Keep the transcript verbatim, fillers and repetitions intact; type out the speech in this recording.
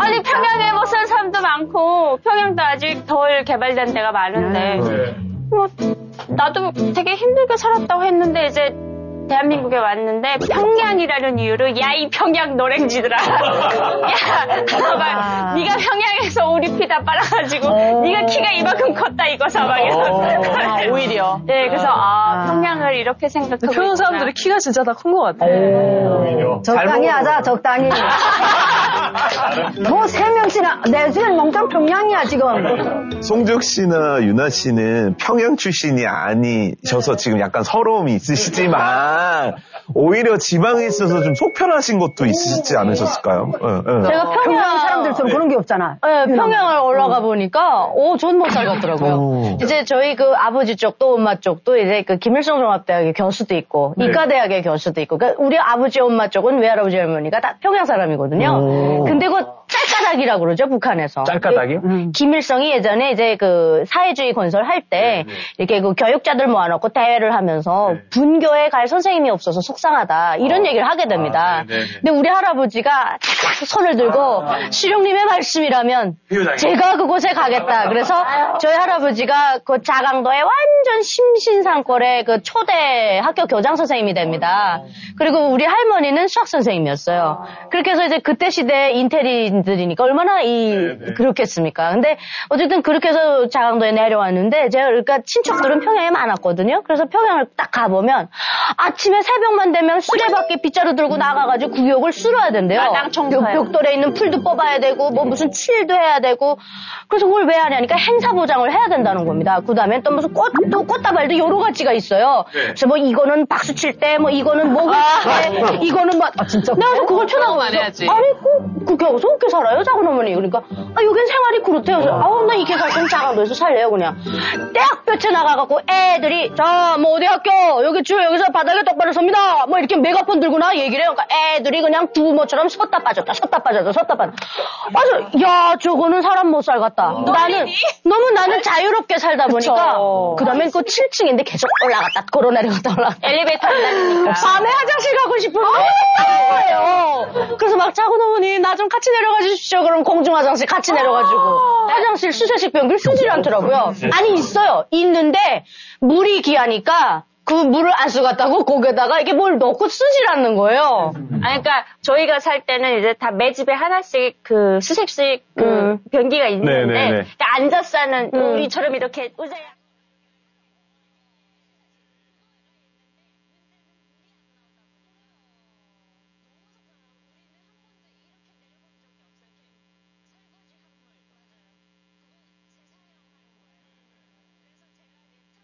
아니 평양에 못 사는 사람도 많고 평양도 아직 덜 개발된 데가 많은데 네. 뭐 나도 되게 힘들게 살았다고 했는데 이제 대한민국에 왔는데 평양이라는 이유로 야 이 평양 노랭지들아 야 막 네가 평양에서 우리 피 다 빨아가지고 네가 키가 이만큼 컸다 이거 사방에서 아, 오히려 네 그래서 아 평양을 이렇게 생각하고 평양 사람들이 키가 진짜 다 큰 것 같아. 오히려. 적당히 하자, 적당히. 뭐, 세 명씩이나, 내 집엔 농장 평양이야, 지금. 송지혁 씨나 유나 씨는 평양 출신이 아니셔서 지금 약간 서러움이 있으시지만, 오히려 지방에 있어서 좀 속편하신 것도 있으시지 않으셨을까요? 네, 네. 제가 평양, 평양 사람들처럼 그런 게 없잖아. 네, 평양을 올라가 보니까, 오, 전 못 살겠더라고요. 오. 이제 저희 그 아버지 쪽도 엄마 쪽도 이제 그 김일성 종합대학의 교수도 있고, 네. 이과대학의 교수도 있고, 그러니까 우리 아버지 엄마 쪽은 외할아버지 할머니가 다 평양 사람이거든요. 오. 근데 그 짤까닥이라고 그러죠, 북한에서. 짤까닥이요? 음. 김일성이 예전에 이제 그 사회주의 건설할 때, 네, 네. 이렇게 그 교육자들 모아놓고 대회를 하면서 네. 분교에 갈 선생님이 없어서 속상하다, 이런 아. 얘기를 하게 됩니다. 아, 네, 네, 네. 근데 우리 할아버지가 손을 들고, 시룡님의 말씀이라면, 비유장이. 제가 그곳에 가겠다. 그래서 저희 할아버지가 그 자강도에 완전 심신상권의 그 초대 학교 교장 선생님이 됩니다. 그리고 우리 할머니는 수학 선생님이었어요. 그렇게 해서 이제 그때 시대 인테리들이니까 얼마나 이 네네. 그렇겠습니까? 근데 어쨌든 그렇게 해서 자강도에 내려왔는데 제가 그러니까 친척들은 평양에 많았거든요. 그래서 평양을 딱 가보면 아침에 새벽만 되면 수레바퀴 빗자루 들고 나가가지고 구역을 쓸어야 된대요. 마당 청소해야 벽, 벽돌에 있는 풀도 뽑아야 되고 뭐 무슨 칠도 해야 되고 그래서 그걸 왜 하냐니까 행사 보장을 해야 된다는 겁니다. 그 다음에 또 무슨 꽃, 또 꽃다발도 여러 가지가 있어요. 네. 그래서 뭐 이거는 박수 칠 때, 뭐 이거는 목을 칠 때, 이거는 뭐 아, 진짜. 내가 그래서 그걸 쳐다보면서 해야지. 아니 그 그렇게 하고서 어떻게 살아요, 작은 어머니? 그러니까 아 여긴 생활이 그렇대요. 그래서 아우 나 이렇게 갈 거면 자강도에서 살래요 그냥. 대학볕에 나가갖고 애들이 자 뭐 어디 학교 여기 줄 여기서 바닥에 똑바로 섭니다. 뭐 이렇게 메가폰 들고 나 얘기를 해요. 그러니까 애들이 그냥 부모처럼 섰다 빠졌다, 섰다 빠졌다, 섰다 빠졌다. 맞아. 야 저거는 사람 못 살겠다. 나는 너무 나는 자유롭게 살다 보니까 그 다음에 그 칠 층인데 계속 올라갔다 걸어 내려갔다 올라갔다. 엘리베이터 안 다니니까 밤에 화장실 가고 싶으면 거예요. 그래서 막 작은 어머니 나 좀 같이 내려가 주십시오. 그럼 공중 화장실 같이 내려가지고 화장실 수세식 변기를 쓰질 않더라고요. 아니 있어요. 있는데 물이 귀하니까 그 물을 안 쓰겠다고 거기에다가 이게 뭘 넣고 쓰질 않는 거예요. 아니, 그러니까 저희가 살 때는 이제 다 매 집에 하나씩 그 수색식 그 음. 변기가 있는데 네네네. 그러니까 앉아서 하는 음. 우리처럼 이렇게 의자에